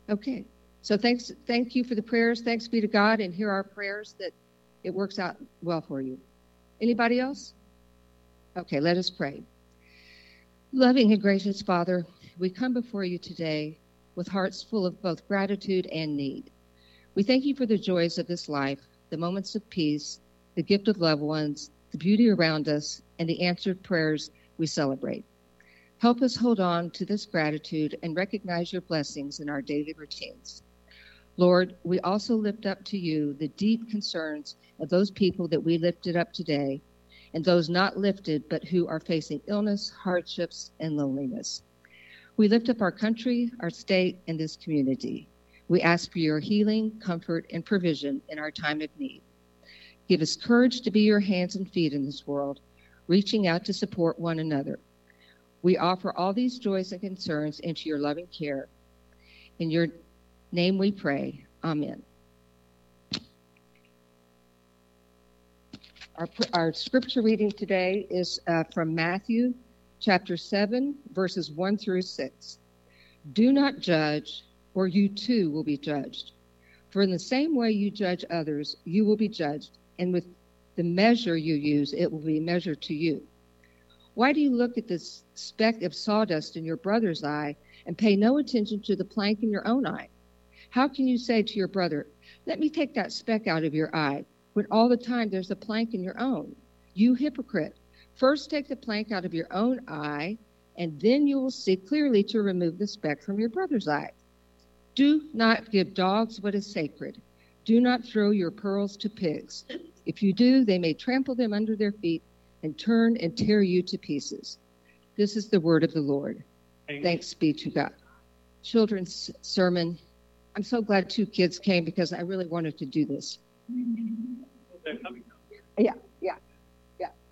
Okay. So thank you for the prayers. Thanks be to God, and hear our prayers that it works out well for you. Anybody else? Okay, let us pray. Loving and gracious Father, we come before you today with hearts full of both gratitude and need. We thank you for the joys of this life, the moments of peace, the gift of loved ones, the beauty around us, and the answered prayers we celebrate. Help us hold on to this gratitude and recognize your blessings in our daily routines. Lord, we also lift up to you the deep concerns of those people that we lifted up today, and those not lifted but who are facing illness, hardships, and loneliness. We lift up our country, our state, and this community. We ask for your healing, comfort, and provision in our time of need. Give us courage to be your hands and feet in this world, reaching out to support one another. We offer all these joys and concerns into your loving care. In your name we pray. Amen. Our scripture reading today is from Matthew chapter 7, verses 1 through 6. Do not judge, or you too will be judged. For in the same way you judge others, you will be judged, and with the measure you use, it will be measured to you. Why do you look at this speck of sawdust in your brother's eye and pay no attention to the plank in your own eye? How can you say to your brother, let me take that speck out of your eye, when all the time there's a plank in your own? You hypocrite, first take the plank out of your own eye, and then you will see clearly to remove the speck from your brother's eye. Do not give dogs what is sacred. Do not throw your pearls to pigs. If you do, they may trample them under their feet and turn and tear you to pieces. This is the word of the Lord. Amen. Thanks be to God. Children's sermon. I'm so glad 2 kids came because I really wanted to do this.